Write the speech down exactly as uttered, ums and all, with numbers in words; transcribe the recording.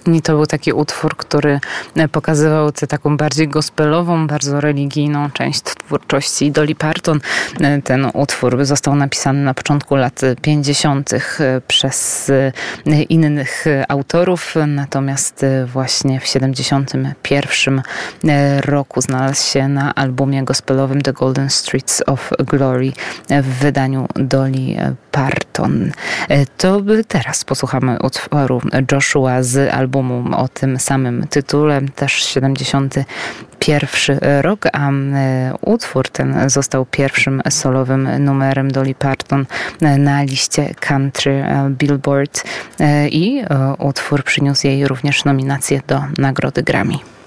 I to był taki utwór, który pokazywał tę taką bardziej gospelową, bardzo religijną część twórczości Dolly Parton. Ten utwór został napisany na początku lat pięćdziesiątych przez innych autorów, natomiast właśnie w siedemdziesiątym pierwszym roku znalazł się na albumie gospelowym The Golden Streets of Glory w wydaniu Dolly Parton. To teraz posłuchamy utworu Joshua z albumu o tym samym tytule, też siedemdziesiąty pierwszy rok, a utwór ten został pierwszym solowym numerem Dolly Parton na liście Country Billboard i utwór przyniósł jej również nominację do nagrody Grammy.